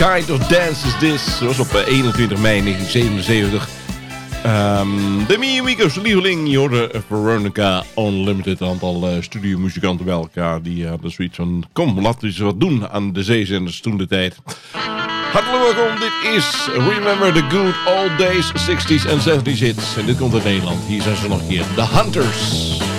Kind of Dance Is This. Dat was op 21 mei 1977. De Miami's lieveling, je hoorde Veronica Unlimited. Een aantal studiomuzikanten bij elkaar. Die hadden zoiets van, kom, laten we eens wat doen aan de zeezenders toen de tijd. Hartelijk welkom, dit is Remember the Good Old Days, 60s en 70s hits. En dit komt uit Nederland, hier zijn ze nog een keer, The Hunters.